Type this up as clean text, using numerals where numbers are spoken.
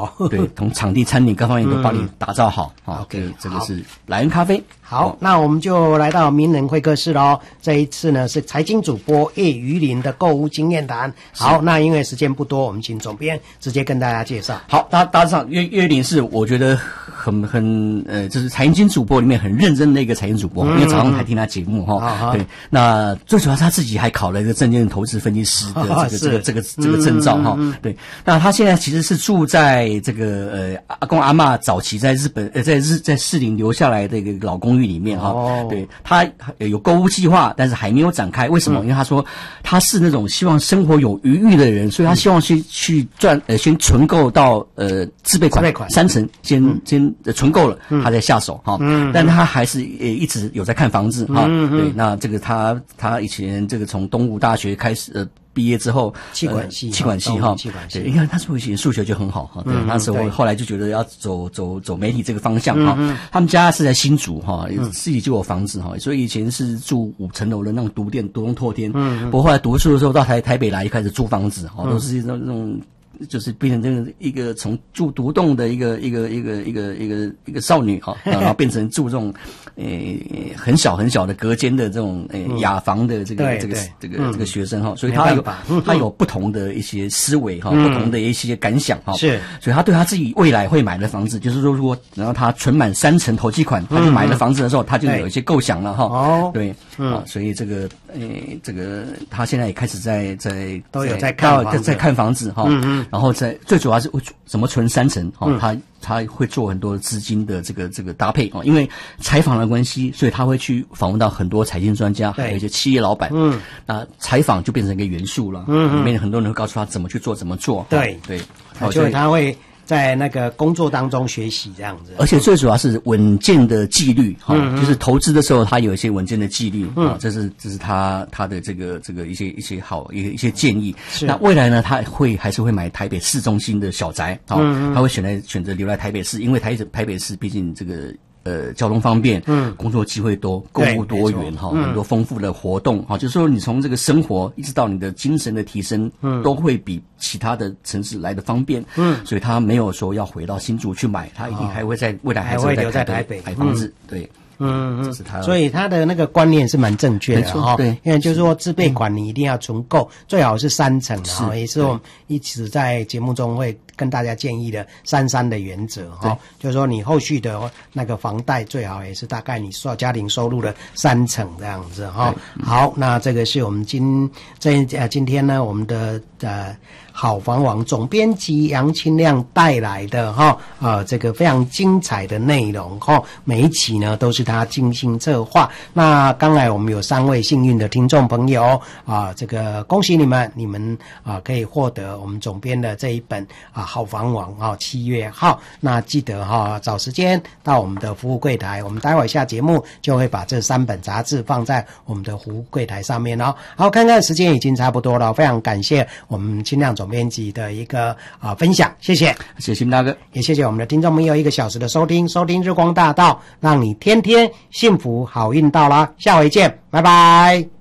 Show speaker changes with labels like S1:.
S1: 对，从场地、餐饮各方面都帮你打造好啊。
S2: OK，
S1: 这个是莱恩咖啡。
S2: 好，那我们就来到名人会客室喽。这一次呢是财经主播叶于林的购物经验谈。好，那因为时间不多，我们请总编直接跟大家介绍。
S1: 好，大致上岳林是我觉得就是财经主播里面很认真的一个财经主播，因为早上还听他节目哈。对，那最主要是他自己还考了一个证券投资分析师的这个证照哈。对，那他现在其实是住在这个阿公阿嬷早期在日本在士林留下来的一个老公寓里面哈。对，他有购物计划，但是还没有展开。为什么？因为他说他是那种希望生活有余裕的人，所以他希望去先存够到自备款3成，先存够了，他再下手哈。但他还是一直有在看房子哈。对，那这个他以前这个从东吴大学开始毕业之后，气管系哈，对，你看他以前数学就很好哈，对，那时候后来就觉得要走媒体这个方向哈。他们家是在新竹哈，自己就有房子哈，所以以前是住5层楼的那种独栋透天。不过后来读书的时候到台北来就开始租房子哈，都是那种。就是变成这个一个从住独栋的一个少女哈，然后变成住这种很小的隔间的这种雅房的这个学生哈，所以他有不同的一些思维哈，不同的一些感想哈，是，所以他对他自己未来会买的房子，就是说如果然后他存满3成头期款，他就买了房子的时候，他就有一些构想了哈，对，所以这个他现在也开始都有在看房子哈。然后最主要是怎么存3成他会做很多资金的这个搭配因为采访的关系，所以他会去访问到很多财经专家，还有一些企业老板。那采访就变成一个元素了。里面很多人会告诉他怎么去做，怎么做。对，
S2: 所以他会在那个工作当中学习这样子，
S1: 而且最主要是稳健的纪律就是投资的时候他有一些稳健的纪律这是他的这个一些好一些建议。那未来呢，他还是会买台北市中心的小宅他会选择留在台北市，因为台北市毕竟这个交通方便，工作机会多，购物多元很多丰富的活动就是说你从这个生活一直到你的精神的提升都会比其他的城市来的方便。所以他没有说要回到新竹去买，他一定还会在未来还是会留在台北买房子。对。这是他，
S2: 所以他的那个观念是蛮正确的哈。对，因为就是说自备款你一定要存够，最好是3成哈，也是我们一直在节目中会跟大家建议的3-3的原则哈。就是说你后续的那个房贷最好也是大概你家庭收入的3成这样子哈。好，那这个是我们今天呢我们的好房网总编辑杨清亮带来的这个非常精彩的内容每一期呢都是他精心策划。那刚才我们有3位幸运的听众朋友这个恭喜你们可以获得我们总编的这一本好房网7月号。那记得找时间到我们的服务柜台，我们待会下节目就会把这3本杂志放在我们的服务柜台上面好，看看时间已经差不多了，非常感谢我们清亮总编辑的一个分享，谢谢
S1: 新大哥，
S2: 也谢谢我们的听众朋友1个小时的收听日光大道，让你天天幸福好运到啦，下回见，拜拜。